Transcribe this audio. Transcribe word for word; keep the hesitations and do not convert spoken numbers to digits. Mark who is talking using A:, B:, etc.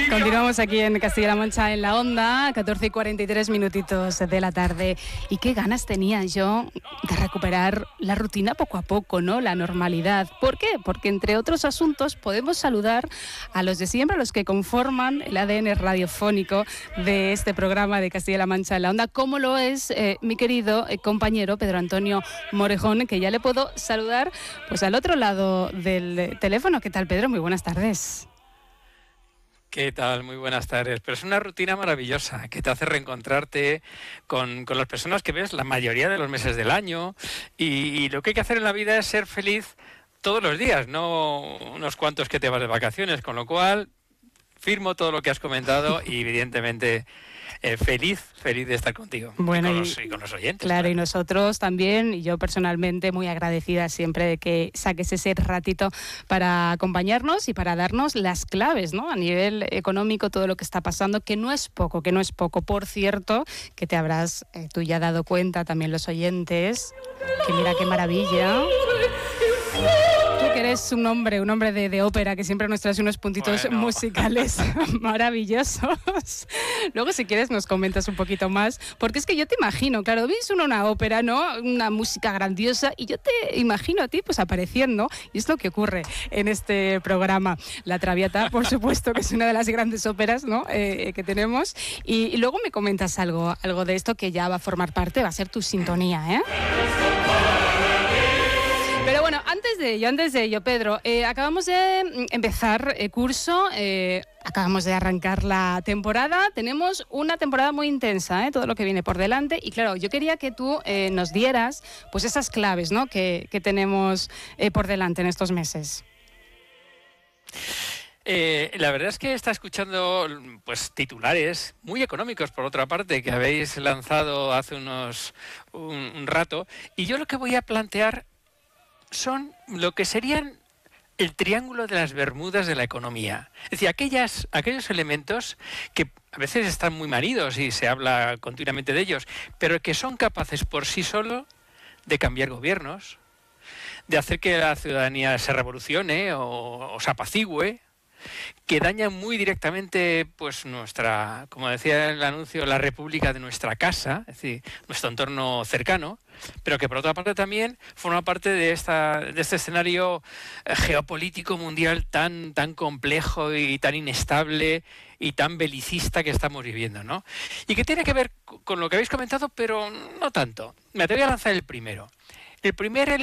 A: Continuamos aquí en Castilla-La Mancha en la Onda, catorce y cuarenta y tres minutitos de la tarde. Y qué ganas tenía yo de recuperar la rutina poco a poco, ¿no? La normalidad. ¿Por qué? Porque entre otros asuntos podemos saludar a los de siempre, a los que conforman el A D N radiofónico de este programa de Castilla-La Mancha en la Onda, como lo es eh, mi querido eh, compañero Pedro Antonio Morejón, que ya le puedo saludar pues al otro lado del teléfono. ¿Qué tal, Pedro? Muy buenas tardes.
B: ¿Qué tal? Muy buenas tardes. Pero es una rutina maravillosa que te hace reencontrarte con, con las personas que ves la mayoría de los meses del año y, y lo que hay que hacer en la vida es ser feliz todos los días, no unos cuantos que te vas de vacaciones, con lo cual firmo todo lo que has comentado y evidentemente eh, feliz, feliz de estar contigo
A: bueno,
B: y, con los, y con los oyentes.
A: Claro,
B: claro,
A: y nosotros también, y yo personalmente muy agradecida siempre de que saques ese ratito para acompañarnos y para darnos las claves, ¿no? A nivel económico, todo lo que está pasando, que no es poco, que no es poco. Por cierto, que te habrás eh, tú ya dado cuenta, también los oyentes, que mira qué maravilla. Tú que eres un hombre, un hombre de, de ópera, que siempre nos traes unos puntitos
B: bueno.
A: musicales maravillosos. Luego, si quieres, nos comentas un poquito más, porque es que yo te imagino, claro, ves una, una ópera, ¿no? Una música grandiosa, y yo te imagino a ti, pues, apareciendo, y es lo que ocurre en este programa. La Traviata, por supuesto, que es una de las grandes óperas, ¿no? Eh, que tenemos, y, y luego me comentas algo, algo de esto que ya va a formar parte, va a ser tu sintonía, ¿eh? Pero bueno, antes de ello, antes de ello, Pedro, eh, acabamos de empezar el curso, eh, acabamos de arrancar la temporada, tenemos una temporada muy intensa, ¿eh? Todo lo que viene por delante, y claro, yo quería que tú eh, nos dieras pues esas claves, ¿no? que, que tenemos eh, por delante en estos meses.
B: Eh, la verdad es que está escuchando pues titulares muy económicos, por otra parte, que habéis lanzado hace unos un, un rato, y yo lo que voy a plantear son lo que serían el triángulo de las Bermudas de la economía. Es decir, aquellas, aquellos elementos que a veces están muy manidos y se habla continuamente de ellos, pero que son capaces por sí solos de cambiar gobiernos, de hacer que la ciudadanía se revolucione o, o se apacigüe, que dañan muy directamente pues nuestra, como decía el anuncio, la república de nuestra casa, es decir, nuestro entorno cercano, pero que por otra parte también forma parte de esta de este escenario geopolítico mundial tan tan complejo y tan inestable y tan belicista que estamos viviendo, ¿no? Y que tiene que ver con lo que habéis comentado, pero no tanto. Me atrevo a lanzar el primero. El primer